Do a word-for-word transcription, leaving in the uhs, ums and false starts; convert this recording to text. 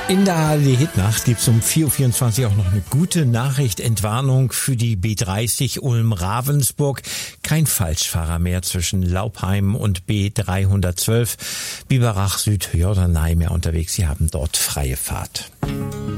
In der A R D-Hitnacht gibt's um vier Uhr vierundzwanzig auch noch eine gute Nachricht, Entwarnung für die B dreißig Ulm-Ravensburg. Kein Falschfahrer mehr zwischen Laupheim und B dreihundertzwölf. Biberach Süd, Jorderney mehr unterwegs. Sie haben dort freie Fahrt.